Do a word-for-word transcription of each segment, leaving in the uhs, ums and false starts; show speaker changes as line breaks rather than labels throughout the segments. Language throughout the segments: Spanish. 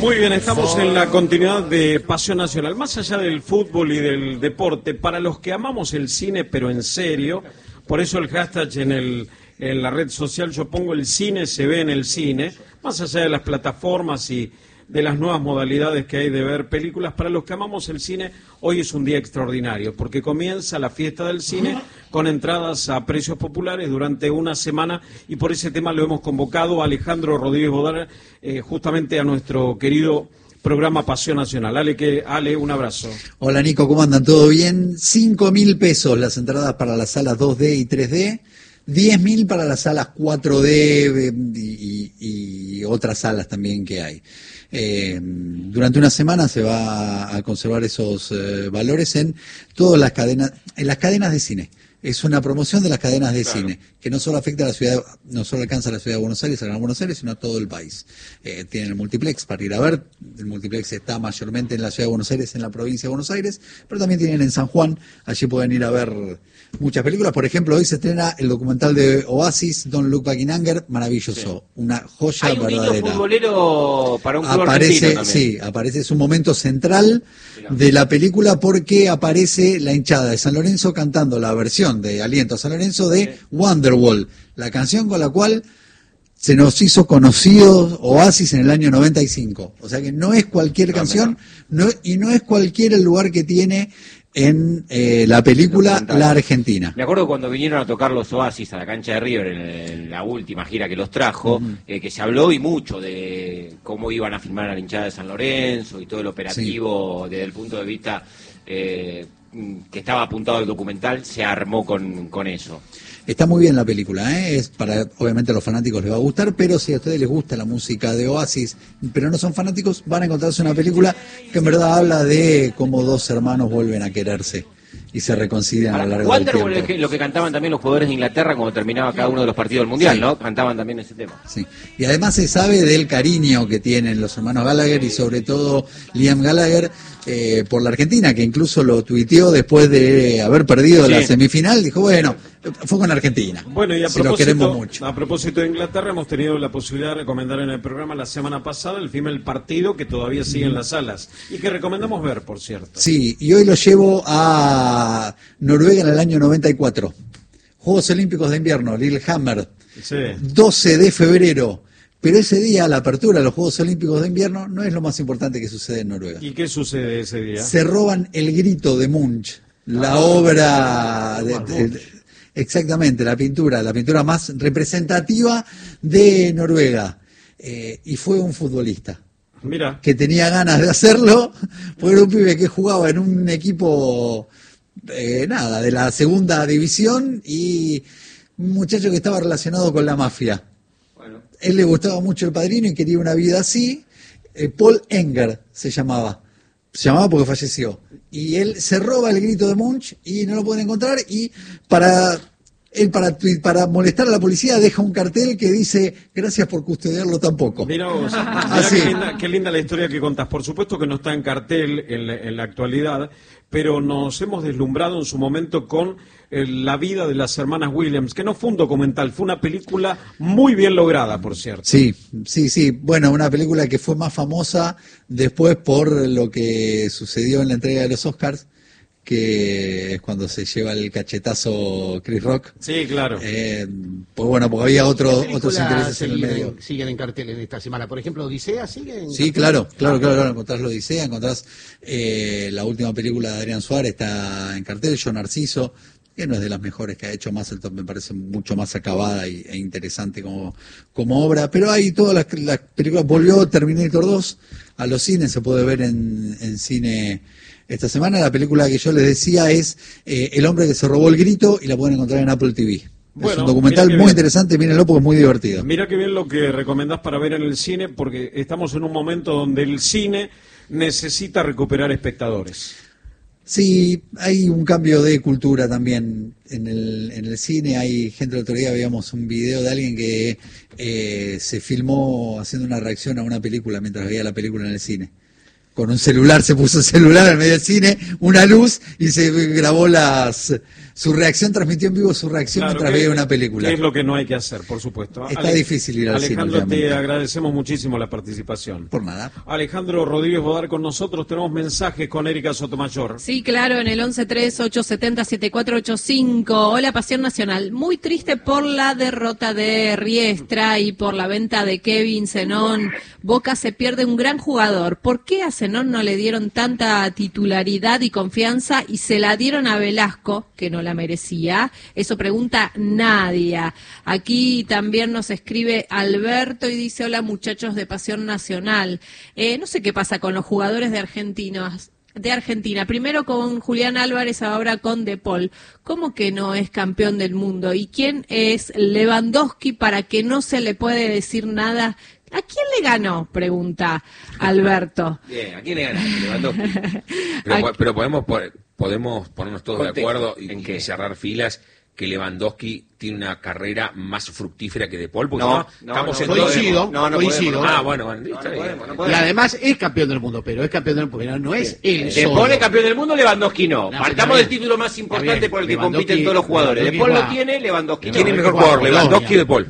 Muy bien, estamos en la continuidad de Pasión Nacional. Más allá del fútbol y del deporte, para los que amamos el cine, pero en serio, por eso el hashtag en, el, en la red social, yo pongo el cine se ve en el cine, más allá de las plataformas y de las nuevas modalidades que hay de ver películas. Para los que amamos el cine, hoy es un día extraordinario, porque comienza la fiesta del cine con entradas a precios populares durante una semana, y por ese tema lo hemos convocado a Alejandro Rodríguez Bodar, eh, justamente a nuestro querido programa Pasión Nacional. Ale, que, Ale, un abrazo.
Hola Nico, ¿cómo andan? ¿Todo bien? cinco mil pesos las entradas para las salas dos D y tres D, diez mil para las salas cuatro D y, y, y otras salas también que hay. Eh, durante una semana se va a conservar esos eh, valores en todas las cadenas, en las cadenas de cine. Es una promoción de las cadenas de claro. cine, que no solo afecta a la ciudad, no solo alcanza a la ciudad de Buenos Aires, a Gran Buenos Aires, sino a todo el país. Eh, tienen el multiplex para ir a ver. El multiplex está mayormente en la ciudad de Buenos Aires, en la provincia de Buenos Aires, pero también tienen en San Juan. Allí pueden ir a ver muchas películas. Por ejemplo, hoy se estrena el documental de Oasis, Don't Look Back in Anger, maravilloso, sí. Una joya
Hay un
verdadera.
niño futbolero para un club
aparece,
argentino también.
Sí, aparece, es un momento central de la película porque aparece la hinchada de San Lorenzo cantando la versión de Aliento a San Lorenzo de sí. Wonderwall, la canción con la cual se nos hizo conocidos Oasis en el año noventa y cinco. O sea que no es cualquier no, canción no, y no es cualquier el lugar que tiene en eh, la película La Argentina.
Me acuerdo cuando vinieron a tocar los Oasis a la cancha de River en, en la última gira que los trajo, uh-huh. eh, que se habló y mucho de cómo iban a filmar a la hinchada de San Lorenzo y todo el operativo sí. desde el punto de vista eh, que estaba apuntado al documental, se armó con, con eso.
Está muy bien la película, ¿eh? Es para, obviamente a los fanáticos les va a gustar, pero si a ustedes les gusta la música de Oasis, pero no son fanáticos, van a encontrarse una película que en verdad habla de cómo dos hermanos vuelven a quererse y se reconcilian a lo largo del tiempo.
Wonderwall es lo que cantaban también los jugadores de Inglaterra cuando terminaba cada uno de los partidos del Mundial, sí. ¿no? Cantaban también ese tema.
Sí. Y además se sabe del cariño que tienen los hermanos Gallagher y sobre todo Liam Gallagher eh, por la Argentina, que incluso lo tuiteó después de haber perdido sí. la semifinal. Dijo, bueno, fue con Argentina.
Bueno, y a,
si
propósito,
lo queremos mucho.
a propósito de Inglaterra, hemos tenido la posibilidad de recomendar en el programa la semana pasada el film El Partido, que todavía sigue en las salas y que recomendamos ver, por cierto.
Sí, y hoy lo llevo a Noruega en el año noventa y cuatro. Juegos Olímpicos de Invierno, Lillehammer, sí. doce de febrero. Pero ese día, la apertura de los Juegos Olímpicos de Invierno, no es lo más importante que sucede en Noruega.
¿Y qué sucede ese día?
Se roban El Grito de Munch, la ah, obra... De, de, de, exactamente, la pintura, la pintura más representativa de Noruega. Eh, y fue un futbolista.
Mira.
Que tenía ganas de hacerlo, porque era un pibe que jugaba en un equipo... Eh, nada, de la segunda división y un muchacho que estaba relacionado con la mafia. Bueno. Él le gustaba mucho El Padrino y quería una vida así. eh, Paul Enger se llamaba. Se llamaba porque falleció. Y él se roba El Grito de Munch y no lo pueden encontrar y para... Él para, para molestar a la policía deja un cartel que dice gracias por custodiarlo tan poco.
Mirá vos, mirá qué, linda, qué linda la historia que contás. Por supuesto que no está en cartel en la, en la actualidad, pero nos hemos deslumbrado en su momento con eh, la vida de las hermanas Williams, que no fue un documental, fue una película muy bien lograda, por cierto.
Sí, sí, sí. Bueno, una película que fue más famosa después por lo que sucedió en la entrega de los Oscars, que es cuando se lleva el cachetazo Chris Rock.
Sí, claro.
Eh, pues bueno, porque había otro, otros intereses en el medio.
En, siguen en cartel en esta semana. Por ejemplo, Odisea sigue en
Sí,
cartel?
claro, claro, claro, claro. Encontrás la Odisea, encontrás eh, la última película de Adrián Suárez, está en cartel, Yo Narciso, que no es de las mejores que ha hecho más, me parece mucho más acabada y, e interesante como, como obra. Pero hay todas las, las películas, volvió Terminator dos a los cines, se puede ver en, en cine... Esta semana la película que yo les decía es eh, El hombre que se robó el grito y la pueden encontrar en Apple T V. Bueno, es un documental muy bien. interesante, mírenlo porque es muy divertido.
Mira qué bien lo que recomendás para ver en el cine, porque estamos en un momento donde el cine necesita recuperar espectadores.
Sí, hay un cambio de cultura también en el, en el cine. Hay gente, el otro día veíamos un video de alguien que eh, se filmó haciendo una reacción a una película mientras veía la película en el cine. Con un celular, se puso el celular en medio del cine, una luz, y se grabó las Su reacción, transmitió en vivo su reacción
Claro,
mientras
que-
veía una película.
que es lo que no hay que hacer, por supuesto.
Está
Ale-
difícil ir al cine
Alejandro, te
últimamente.
agradecemos muchísimo la participación.
Por nada.
Alejandro Rodríguez Bodar con nosotros. Tenemos mensajes con Erika Sotomayor.
Sí, claro, en el once tres ocho siete cero siete cuatro ocho cinco. Hola, Pasión Nacional. Muy triste por la derrota de Riestra y por la venta de Kevin Zenón. Boca se pierde un gran jugador. ¿Por qué a Zenón no le dieron tanta titularidad y confianza y se la dieron a Velasco, que no la merecía? Eso pregunta Nadia. Aquí también nos escribe Alberto y dice: hola, muchachos de Pasión Nacional. Eh, no sé qué pasa con los jugadores de Argentinos. De Argentina, primero con Julián Álvarez, ahora con De Paul. ¿Cómo que no es campeón del mundo? ¿Y quién es Lewandowski para que no se le puede decir nada? ¿A quién le ganó? Pregunta Alberto.
Bien, ¿a quién le gana? Lewandowski.
Pero,
Aquí-
pero podemos po- podemos ponernos todos de
Contexto.
acuerdo y,
¿En
y
qué?
cerrar filas que Lewandowski tiene una carrera más fructífera que De Paul, porque
No,
si no,
no,
estamos
no,
en
no
todo-
Coincido,
podemos. No, no
coincido.
podemos,
Ah, bueno, bueno,
No,
está
no
bien.
podemos, no
Y
podemos.
además es campeón del mundo, pero es campeón del mundo, pero no es él
De
solo.
Paul es campeón del mundo, Lewandowski no.
No, pero
Partamos
está
del título más importante
Está bien.
por el que
Lewandowski-
compiten todos los jugadores. De
Lewandowski
Paul lo
juega-
tiene, Lewandowski no.
¿Quién es
No,
mejor
juega
jugador,
Polonia.
Lewandowski o De Paul?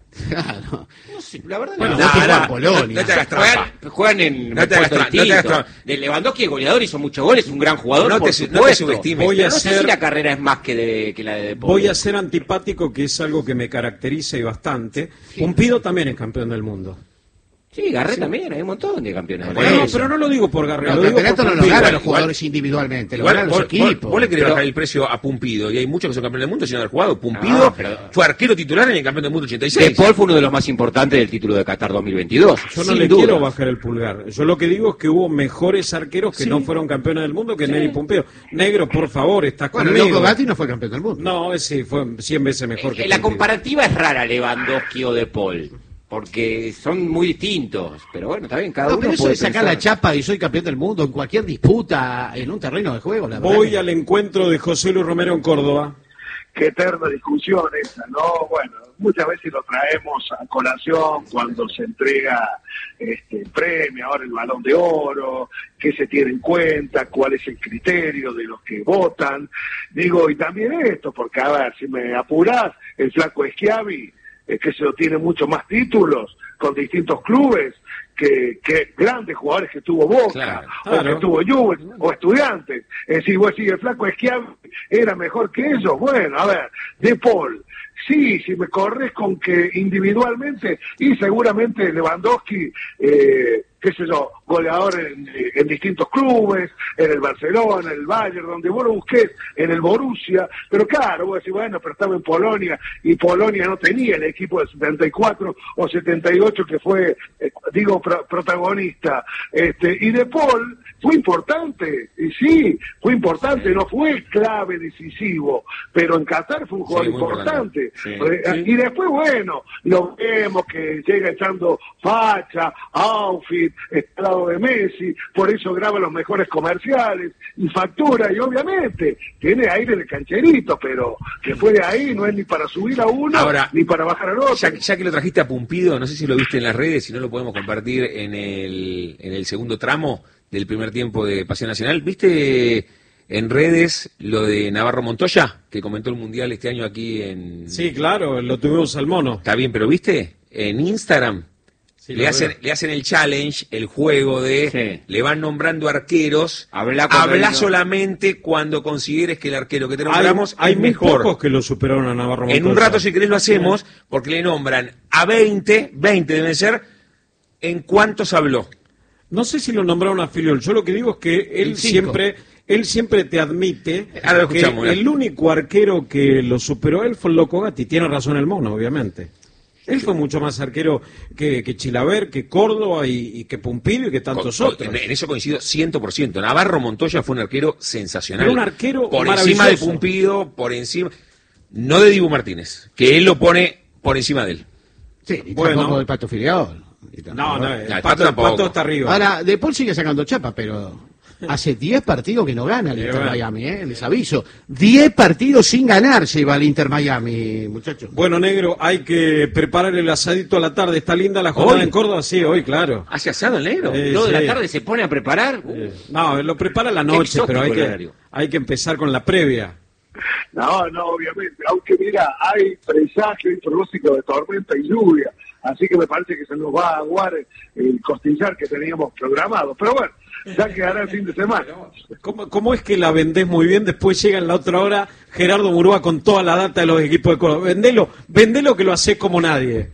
Claro.
No sé, la verdad
Bueno,
no.
no,
no,
juega
no,
en Polonia.
no, no te hagas
Juegan,
trampa.
juegan en
No te hagas
puestos
tra- no te hagas
distintos.
trampa.
De Lewandowski es goleador, hizo muchos goles, es un gran jugador,
No
por
te- no te
supuesto.
subestimes.
Voy
Pero
a
no sé
ser-
si la carrera es más que, de, que la de De Paul.
Voy a ser antipático, que es algo que me caracteriza y bastante. Pumpido también es campeón del mundo.
Sí, Garré también, hay un montón de campeones. del
Por
No,
mundo.
no, pero no lo digo por Garré,
Los
lo digo por
campeonatos no los
Pumpido.
ganan los
Igual-
jugadores individualmente, lo
Igual,
ganan
vos,
los
vos-
equipos.
vos le querés
Pero-
bajar el precio a Pumpido, y hay muchos que son campeones del mundo sin haber jugado. Pumpido
No, pero-
fue arquero titular en el campeón del mundo ochenta y
De
seis.
Paul fue uno de los más importantes del título de Qatar dos mil veintidós.
Yo no
sin
le
duda.
quiero bajar el pulgar. Yo lo que digo es que hubo mejores arqueros que
Sí.
no fueron campeones del mundo que Neri Pumpido. Negro, por favor, estás
Bueno,
conmigo.
Loco Gatti no fue campeón del mundo.
No, ese fue cien veces mejor que
Eh, la
Pumpido.
comparativa es rara, Lewandowski o De Paul, porque son muy distintos. Pero bueno, está bien, cada
No,
uno
pero eso
puede
de sacar
pensar.
la chapa y soy campeón del mundo en cualquier disputa en un terreno de juego, la verdad
Voy
que-
al encuentro de José Luis Romero en Córdoba.
Qué eterna discusión esa, ¿no? Bueno, muchas veces lo traemos a colación cuando se entrega este premio, ahora el Balón de Oro, qué se tiene en cuenta, cuál es el criterio de los que votan. Digo, y también esto, porque a ver, si me apurás, el flaco Schiavi, es que se lo tiene mucho más títulos con distintos clubes que, que grandes jugadores que tuvo Boca,
Claro,
o
claro.
que tuvo Juve, o Estudiantes. Es decir, vos decís, el flaco Schiavi era mejor que ellos. Bueno, a ver, De Paul, sí, si me corres con que individualmente, y seguramente Lewandowski, eh, qué sé yo, goleador en, en distintos clubes, en el Barcelona, en el Bayern, donde vos lo busques, en el Borussia, pero claro, vos decís, bueno, pero estaba en Polonia, y Polonia no tenía el equipo del setenta y cuatro o setenta y ocho que fue, eh, digo, pro- protagonista, este, y De Paul fue importante, y sí, fue importante, no fue clave, decisivo, pero en Qatar fue un jugador
Sí, muy
importante.
importante.
Eh, Y después, bueno, lo vemos que llega echando facha, outfit, está al lado de Messi, por eso graba los mejores comerciales y factura, y obviamente tiene aire de cancherito, pero que fue de ahí, no es ni para subir a uno,
Ahora,
ni para bajar al otro.
Ya, ya que lo trajiste a Pumpido, no sé si lo viste en las redes, si no lo podemos compartir en el, en el segundo tramo del primer tiempo de Pasión Nacional. ¿Viste en redes lo de Navarro Montoya, que comentó el Mundial este año aquí en...
Sí, claro, lo tuvimos al mono.
Está bien, pero ¿viste? En Instagram
Sí,
le,
lo
hacen,
veo.
le hacen el challenge, el juego de...
Sí.
Le van nombrando arqueros.
Habla cuando él no-
solamente cuando consideres que el arquero que te
Hay,
nombramos
hay
es
muy
mejor.
pocos que lo superaron a Navarro
En un
Montoya.
rato, si querés, lo hacemos, porque le nombran a veinte, veinte deben ser, en cuántos habló.
No sé si lo nombraron a Filiol. Yo lo que digo es que él
El cinco.
siempre, él siempre te admite
Ahora lo
que
escuchamos, mirá.
el único arquero que lo superó a él fue el Loco Gatti. Tiene razón el mono, obviamente. Él fue mucho más arquero que, que Chilaver, que Córdoba y, y que Pumpido y que tantos
Con- con-
otros.
En, en eso coincido cien por ciento. Navarro Montoya fue un arquero sensacional.
Pero un arquero
por encima de
maravilloso.
Pumpido, por encima... No de Dibu Martínez, que él lo pone por encima de él.
Sí, y
Bueno.
tampoco el Pato Filiol. Y
No,
tampoco-
no, el
No, el
pato,
Pato
el
tampoco.
Pato está arriba.
Ahora, De Paul sigue sacando chapa, pero hace diez partidos que no gana el
Y
Inter
bueno.
Miami, ¿eh? Les aviso. diez partidos sin ganar lleva el Inter Miami, muchachos.
Bueno, negro, hay que preparar el asadito a la tarde. ¿Está linda la jornada
¿Hoy?
en Córdoba? Sí, hoy, claro.
¿Hace asado el negro?
Eh,
Dos de
sí.
la tarde se pone a preparar. Uh,
Eh, No, lo prepara la noche,
Exótico
pero hay
el
que,
horario.
hay que empezar con la previa.
No, no, obviamente. Aunque mira, hay presagio y pronóstico de tormenta y lluvia. Así que me parece que se nos va a aguar el costillar que teníamos programado. Pero bueno, ya quedará el fin de semana.
¿Cómo, cómo es que la vendés muy bien? Después llega en la otra hora Gerardo Murúa con toda la data de los equipos de Córdoba. Vendelo, vendelo que lo haces como nadie.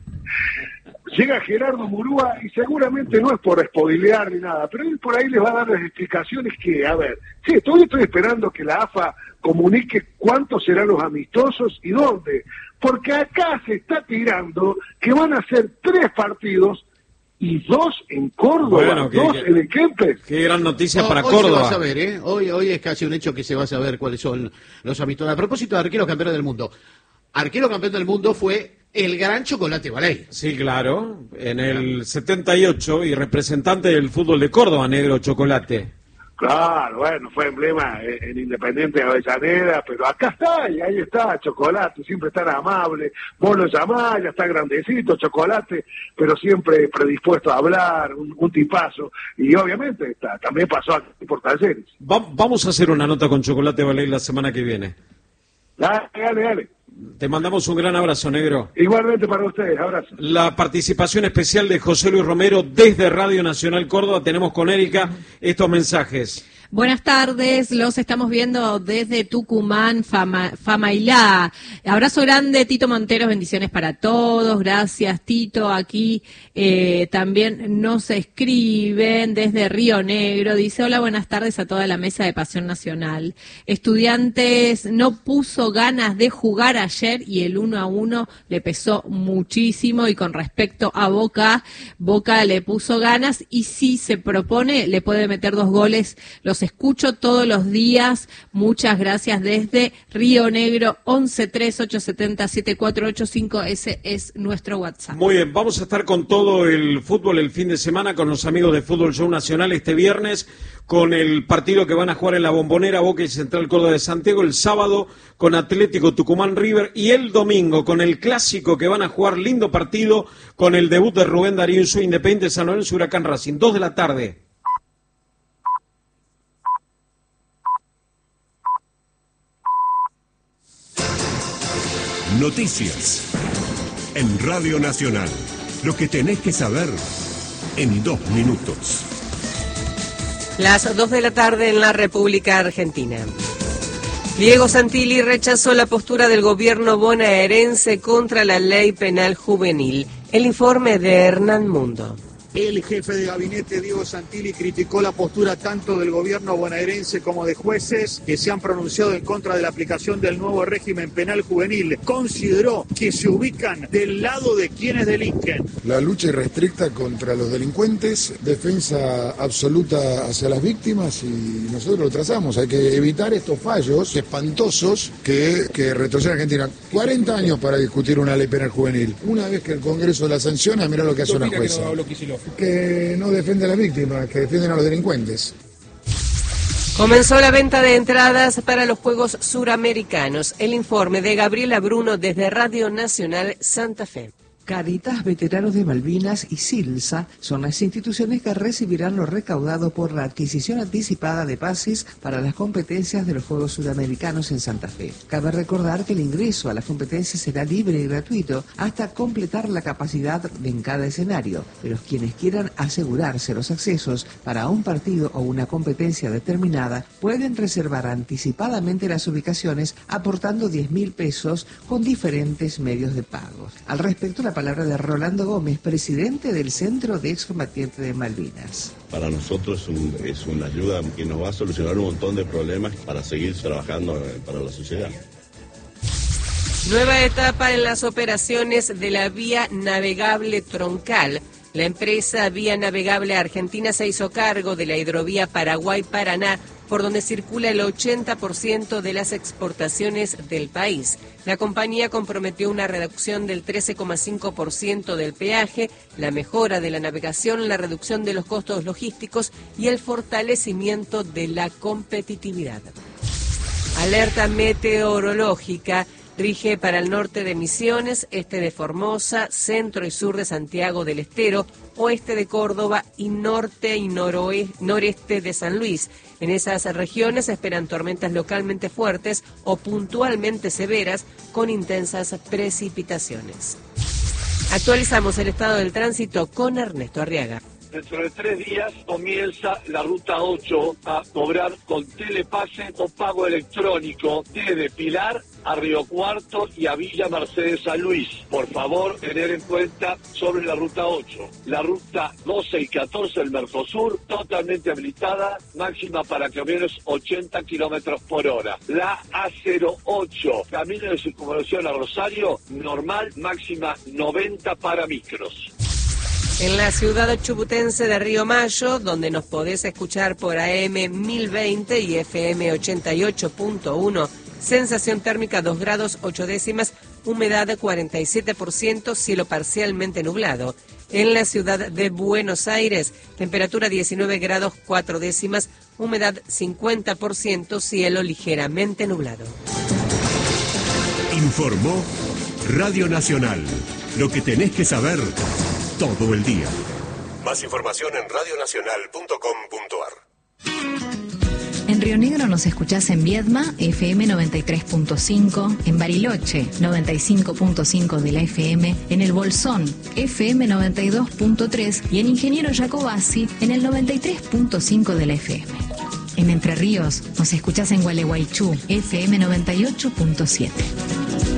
Llega Gerardo Murúa y seguramente no es por spoilear ni nada, pero él por ahí les va a dar las explicaciones que, a ver, sí, todavía estoy esperando que la A F A comunique cuántos serán los amistosos y dónde, porque acá se está tirando que van a ser tres partidos y dos en Córdoba,
bueno, que,
dos
que,
en el Kempes.
Qué gran noticia
oh,
para
hoy
Córdoba.
Se va a saber, ¿eh? Hoy, hoy es casi un hecho que se va a saber cuáles son los amistosos. A propósito de arquero campeón del mundo, arquero campeón del mundo fue el gran Chocolate Baley.
Sí, claro, en el setenta y ocho y representante del fútbol de Córdoba, Negro Chocolate.
Claro, bueno, fue emblema en, en Independiente de Avellaneda, pero acá está, y ahí está, Chocolate, siempre tan amable, vos lo llamás, ya está grandecito, Chocolate, pero siempre predispuesto a hablar, un, un tipazo, y obviamente está, también pasó aquí por Talleres.
Va, vamos a hacer una nota con Chocolate Baley la semana que viene.
Dale, dale, dale.
Te mandamos un gran abrazo, Negro.
Igualmente para ustedes, abrazo.
La participación especial de José Luis Romero desde Radio Nacional Córdoba. Tenemos con Erika estos mensajes.
Buenas tardes, los estamos viendo desde Tucumán, Fama, Famailá. Abrazo grande, Tito Monteros, bendiciones para todos. Gracias, Tito. Aquí eh, también nos escriben desde Río Negro. Dice, hola, buenas tardes a toda la mesa de Pasión Nacional. Estudiantes no puso ganas de jugar ayer y el uno a uno le pesó muchísimo. Y con respecto a Boca, Boca le puso ganas y si se propone le puede meter dos goles. Los escucho todos los días. Muchas gracias desde Río Negro. Once tres ocho siete cero siete cuatro ocho cinco. Ese es nuestro WhatsApp.
Muy bien, vamos a estar con todo el fútbol el fin de semana, con los amigos de Fútbol Show Nacional este viernes, con el partido que van a jugar en la Bombonera, Boca y Central Córdoba de Santiago, el sábado con Atlético Tucumán River y el domingo con el clásico que van a jugar, lindo partido, con el debut de Rubén Darío Independiente San Lorenzo Huracán Racing, dos de la tarde.
Noticias en Radio Nacional. Lo que tenés que saber en dos minutos.
Las dos de la tarde en la República Argentina. Diego Santilli rechazó la postura del gobierno bonaerense contra la ley penal juvenil. El informe de Hernán Mundo.
El jefe de gabinete, Diego Santilli, criticó la postura tanto del gobierno bonaerense como de jueces que se han pronunciado en contra de la aplicación del nuevo régimen penal juvenil. Consideró que se ubican del lado de quienes delinquen.
La lucha irrestricta contra los delincuentes, defensa absoluta hacia las víctimas y nosotros lo trazamos. Hay que evitar estos fallos espantosos que, que retroceden a Argentina. cuarenta años para discutir una ley penal juvenil. Una vez que el Congreso la sanciona, mirá lo que hace una jueza. Que no defiende a las víctimas, que defienden a los delincuentes.
Comenzó la venta de entradas para los Juegos Suramericanos. El informe de Gabriela Bruno desde Radio Nacional Santa Fe.
Cáritas, Veteranos de Malvinas y SILSA son las instituciones que recibirán lo recaudado por la adquisición anticipada de pases para las competencias de los Juegos Sudamericanos en Santa Fe. Cabe recordar que el ingreso a las competencias será libre y gratuito hasta completar la capacidad en cada escenario, pero quienes quieran asegurarse los accesos para un partido o una competencia determinada pueden reservar anticipadamente las ubicaciones aportando diez mil pesos con diferentes medios de pago. Al respecto, la palabra de Rolando Gómez, presidente del Centro de Excombatientes de Malvinas.
Para nosotros es, un, es una ayuda que nos va a solucionar un montón de problemas para seguir trabajando para la sociedad.
Nueva etapa en las operaciones de la vía navegable troncal. La empresa Vía Navegable Argentina se hizo cargo de la hidrovía Paraguay-Paraná, por donde circula el ochenta por ciento de las exportaciones del país. La compañía comprometió una reducción del trece coma cinco por ciento del peaje, la mejora de la navegación, la reducción de los costos logísticos y el fortalecimiento de la competitividad. Alerta meteorológica. Rige para el norte de Misiones, este de Formosa, centro y sur de Santiago del Estero, oeste de Córdoba y norte y noroe- noreste de San Luis. En esas regiones se esperan tormentas localmente fuertes o puntualmente severas con intensas precipitaciones. Actualizamos el estado del tránsito con Ernesto Arriaga.
Dentro de tres días comienza la ruta ocho a cobrar con telepase o pago electrónico desde Pilar a Río Cuarto y a Villa Mercedes San Luis. Por favor, tener en cuenta sobre la ruta ocho. La ruta doce y catorce del Mercosur, totalmente habilitada, máxima para camiones ochenta kilómetros por hora. La A cero ocho, camino de circunvalación a Rosario, normal, máxima noventa para micros.
En la ciudad chubutense de Río Mayo, donde nos podés escuchar por A M mil veinte y F M ochenta y ocho punto uno, sensación térmica dos grados ocho décimas, humedad cuarenta y siete por ciento, cielo parcialmente nublado. En la ciudad de Buenos Aires, temperatura diecinueve grados cuatro décimas, humedad cincuenta por ciento, cielo ligeramente nublado.
Informó Radio Nacional. Lo que tenés que saber todo el día. Más información en radio nacional punto com punto a r.
En Río Negro nos escuchás en Viedma, F M noventa y tres punto cinco, en Bariloche, noventa y cinco punto cinco de la F M, en El Bolsón, F M noventa y dos punto tres y en Ingeniero Jacobasi, en el noventa y tres punto cinco de la F M. En Entre Ríos nos escuchás en Gualeguaychú, F M noventa y ocho punto siete.